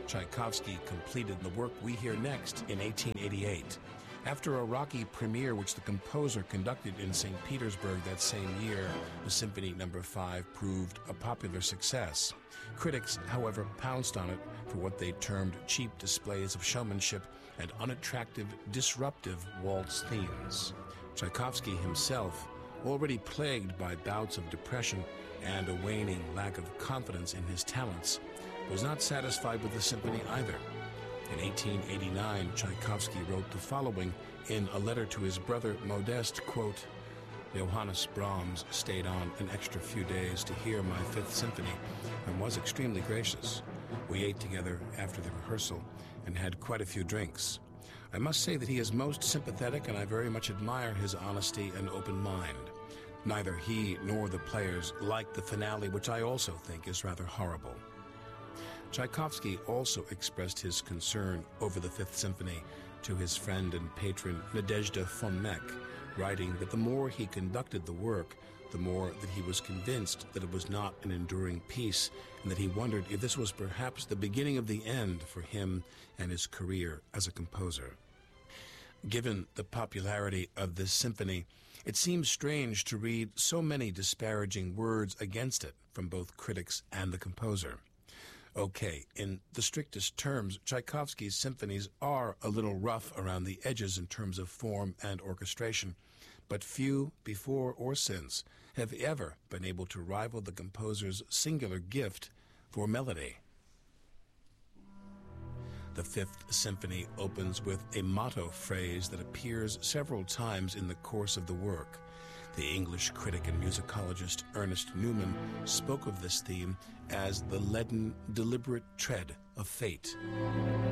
Tchaikovsky completed the work we hear next in 1888. After a rocky premiere which the composer conducted in St. Petersburg that same year, the Symphony No. 5 proved a popular success. Critics, however, pounced on it for what they termed cheap displays of showmanship and unattractive, disruptive waltz themes. Tchaikovsky himself, already plagued by bouts of depression and a waning lack of confidence in his talents, was not satisfied with the symphony either. In 1889, Tchaikovsky wrote the following in a letter to his brother Modest, quote, "Johannes Brahms stayed on an extra few days to hear my Fifth Symphony and was extremely gracious. We ate together after the rehearsal and had quite a few drinks. I must say that he is most sympathetic, and I very much admire his honesty and open mind. Neither he nor the players liked the finale, which I also think is rather horrible." Tchaikovsky also expressed his concern over the Fifth Symphony to his friend and patron Nadezhda von Meck, writing that the more he conducted the work, the more that he was convinced that it was not an enduring piece, and that he wondered if this was perhaps the beginning of the end for him and his career as a composer. Given the popularity of this symphony, it seems strange to read so many disparaging words against it from both critics and the composer. Okay, in the strictest terms, Tchaikovsky's symphonies are a little rough around the edges in terms of form and orchestration, but few, before or since, have ever been able to rival the composer's singular gift for melody. The Fifth Symphony opens with a motto phrase that appears several times in the course of the work. The English critic and musicologist Ernest Newman spoke of this theme as the leaden, deliberate tread of fate.